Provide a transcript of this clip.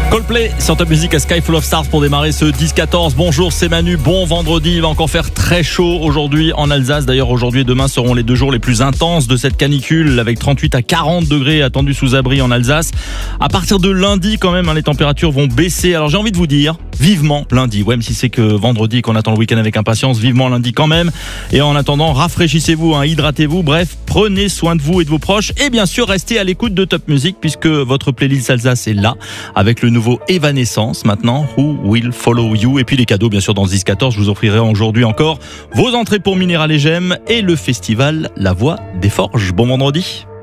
Coldplay sur Top Music à Sky Full of Stars pour démarrer ce 10-14. Bonjour, c'est Manu. Bon vendredi. Il va encore faire très chaud aujourd'hui en Alsace. D'ailleurs, aujourd'hui et demain seront les 2 jours les plus intenses de cette canicule avec 38 à 40 degrés attendus sous abri en Alsace. À partir de lundi, quand même, les températures vont baisser. Alors, j'ai envie de vous dire, vivement lundi. Ouais, même si c'est que vendredi qu'on attend le week-end avec impatience, vivement lundi quand même. Et en attendant, rafraîchissez-vous, hydratez-vous. Bref, prenez soin de vous et de vos proches. Et bien sûr, restez à l'écoute de Top Music puisque votre playlist Alsace est là avec le nouveau Evanescence maintenant, Who Will Follow You, et puis les cadeaux bien sûr dans ce 10-14. Je vous offrirai aujourd'hui encore vos entrées pour Minéral et Gemmes et le festival La Voix des Forges. Bon vendredi.